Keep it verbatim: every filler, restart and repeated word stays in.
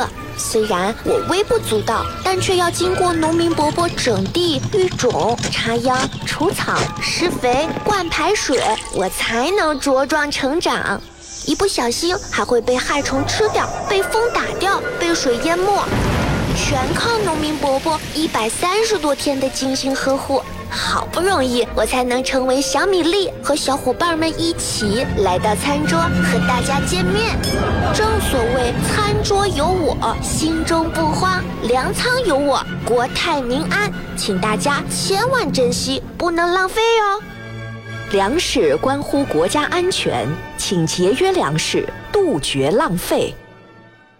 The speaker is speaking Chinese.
了。虽然我微不足道，但却要经过农民伯伯整地、育种、插秧、除草、施肥、灌排水，我才能茁壮成长。一不小心还会被害虫吃掉，被风打掉，被水淹没，全靠农民伯伯一百三十多天的精心呵护。好不容易我才能成为小米粒，和小伙伴们一起来到餐桌和大家见面。正所谓餐桌有我，心中不慌；粮仓有我，国泰民安。请大家千万珍惜，不能浪费哦。 粮食关乎国家安全，请节约粮食，杜绝浪费。